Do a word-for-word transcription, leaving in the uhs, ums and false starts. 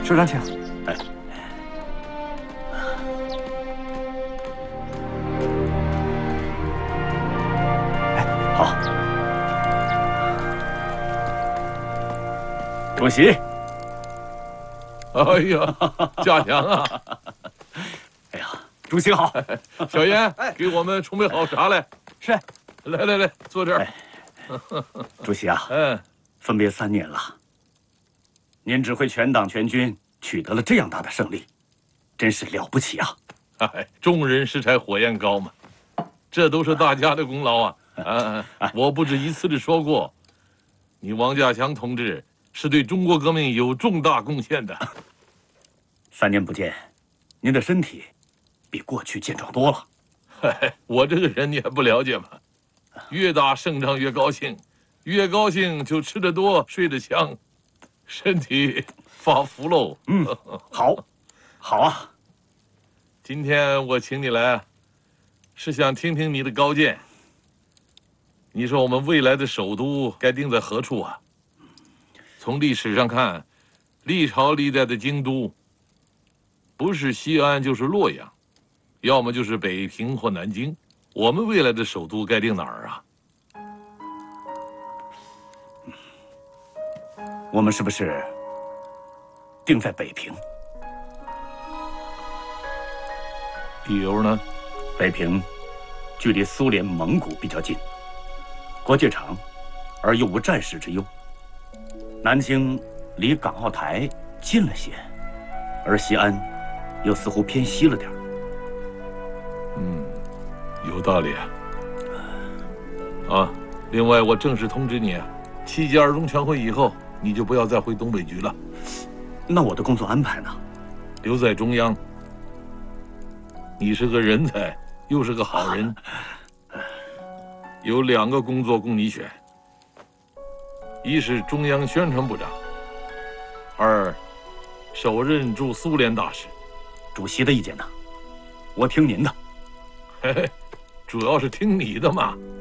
首长请。 哎，哎，好，主席。 哎呀，嘉祥啊！ 哎呀，主席好。 小燕，给我们准备好茶来。 是。 来来来，坐这儿。 主席啊， 嗯， 分别三年了，您指挥全党全军取得了这样大的胜利，真是了不起啊！ 哎，众人拾柴火焰高嘛，这都是大家的功劳啊！啊，我不止一次的说过，你王家强同志是对中国革命有重大贡献的。 三年不见，您的身体比过去健壮多了。 嗨，我这个人你还不了解吗？越打胜仗越高兴，越高兴就吃得多，睡得香，身体发福喽。 嗯，好，好啊。 今天我请你来，是想听听你的高见。你说我们未来的首都该定在何处啊？从历史上看，历朝历代的京都，不是西安就是洛阳，要么就是北平或南京。我们未来的首都该定哪儿啊？ 我们是不是定在北平？ 理由呢？ 北平距离苏联、蒙古比较近，国界长，而又无战事之忧。南京离港澳台近了些，而西安又似乎偏西了点儿。 嗯，有道理啊。啊，另外我正式通知你啊，七届二中全会以后，你就不要再回东北局了。 那我的工作安排呢？ 留在中央。你是个人才，又是个好人，有两个工作供你选：一是中央宣传部长，二首任驻苏联大使。 主席的意见呢？我听您的。 嘿嘿，主要是听你的嘛。